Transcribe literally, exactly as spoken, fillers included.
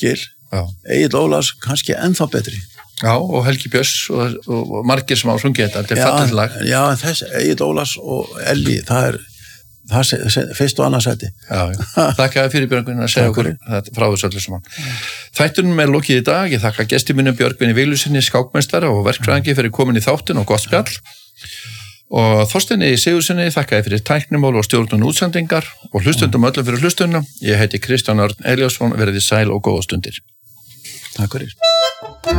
skil. Egill Ólafs kannski ennþá betri. Já, og Helgi Björns og, og, og margir sem á sungið þetta, þetta er fallegt lag. Já, en þess, Egill Ólafs og Elli, það er, það er se, fyrst og annað sæti. Já, já. Þakka fyrir Björgvin að segja okkur þetta frá þessu öllu saman. Þættunum er lokið í dag, ég þakka gesti mínum Björgvini Viglusinni, skákmeistara og verkfræðingi fyrir komin í þáttinn og gott spjall. Og Þorsteini Sigurðssyni þakkaði fyrir tæknimál og stjórnun útsendingar og hlustundum öllum fyrir hlustunna. Ég heiti Kristján Örn Elíasson, verið sæl og góða stundir. Takk fyrir.